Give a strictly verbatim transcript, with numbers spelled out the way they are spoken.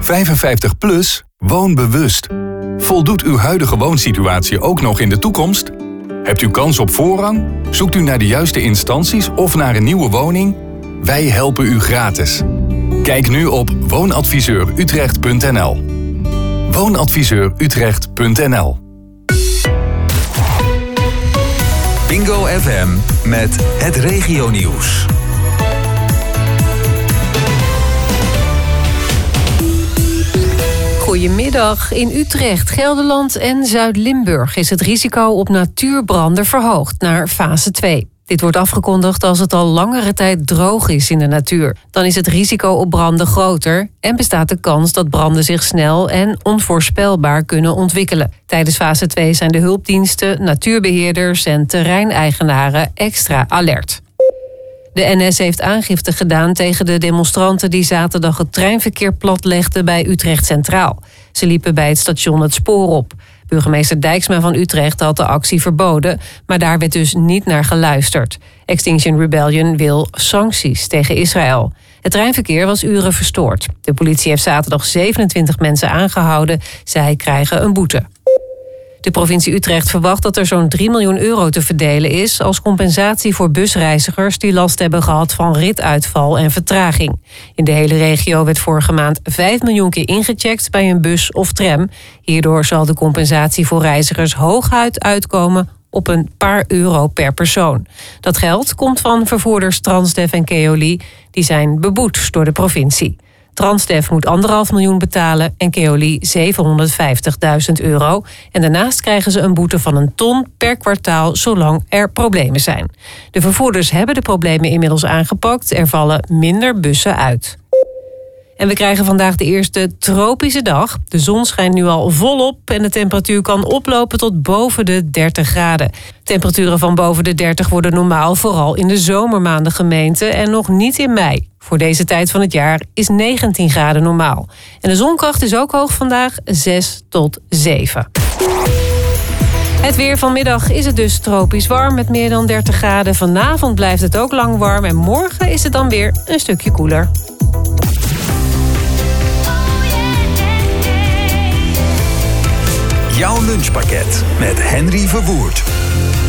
vijfenvijftig plus, woon bewust. Voldoet uw huidige woonsituatie ook nog in de toekomst? Hebt u kans op voorrang? Zoekt u naar de juiste instanties of naar een nieuwe woning? Wij helpen u gratis. Kijk nu op woonadviseur utrecht punt n l. woonadviseur utrecht punt n l. Bingo F M met het regionieuws. Goedemiddag. In Utrecht, Gelderland en Zuid-Limburg is het risico op natuurbranden verhoogd naar fase twee. Dit wordt afgekondigd als het al langere tijd droog is in de natuur. Dan is het risico op branden groter en bestaat de kans dat branden zich snel en onvoorspelbaar kunnen ontwikkelen. Tijdens fase twee zijn de hulpdiensten, natuurbeheerders en terreineigenaren extra alert. De N S heeft aangifte gedaan tegen de demonstranten die zaterdag het treinverkeer platlegden bij Utrecht Centraal. Ze liepen bij het station het spoor op. Burgemeester Dijksma van Utrecht had de actie verboden, maar daar werd dus niet naar geluisterd. Extinction Rebellion wil sancties tegen Israël. Het treinverkeer was uren verstoord. De politie heeft zaterdag zevenentwintig mensen aangehouden. Zij krijgen een boete. De provincie Utrecht verwacht dat er zo'n drie miljoen euro te verdelen is als compensatie voor busreizigers die last hebben gehad van rituitval en vertraging. In de hele regio werd vorige maand vijf miljoen keer ingecheckt bij een bus of tram. Hierdoor zal de compensatie voor reizigers hooguit uitkomen op een paar euro per persoon. Dat geld komt van vervoerders Transdev en Keolis. Die zijn beboet door de provincie. Transdev moet anderhalf miljoen betalen en Keolis zevenhonderdvijftigduizend euro. En daarnaast krijgen ze een boete van een ton per kwartaal zolang er problemen zijn. De vervoerders hebben de problemen inmiddels aangepakt. Er vallen minder bussen uit. En we krijgen vandaag de eerste tropische dag. De zon schijnt nu al volop en de temperatuur kan oplopen tot boven de dertig graden. Temperaturen van boven de dertig worden normaal vooral in de zomermaanden gemeten en nog niet in mei. Voor deze tijd van het jaar is negentien graden normaal. En de zonkracht is ook hoog vandaag, zes tot zeven. Het weer vanmiddag is het dus tropisch warm met meer dan dertig graden. Vanavond blijft het ook lang warm en morgen is het dan weer een stukje koeler. Jouw lunchpakket met Henry Verwoerd.